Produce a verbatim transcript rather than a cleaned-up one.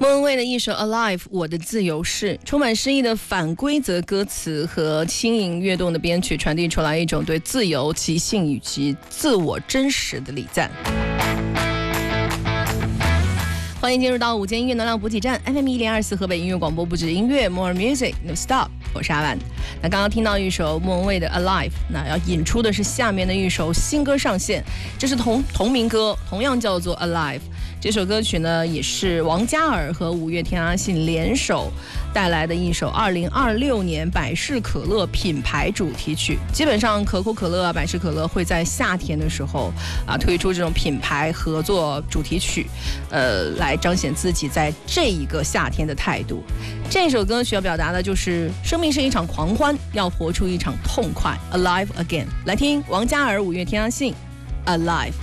莫文蔚的一首 Alive 我的自由是，充满诗意的反规则歌词和轻盈跃动的编曲，传递出来一种对自由、即兴以及自我真实的礼赞。欢迎进入到午间音乐能量补给站 F M 一零二四河北音乐广播，不止音乐 More Music No Stop， 我是阿万。那刚刚听到一首莫文蔚的 Alive， 那要引出的是下面的一首新歌上线，这是同同名歌，同样叫做 Alive。这首歌曲呢，也是王嘉尔和五月天阿信联手带来的一首二零二六年百事可乐品牌主题曲。基本上可口可乐啊、百事可乐会在夏天的时候啊推出这种品牌合作主题曲，呃，来彰显自己在这一个夏天的态度。这首歌曲要表达的就是生命是一场狂欢，要活出一场痛快。Alive Again， 来听王嘉尔、五月天阿信 Alive。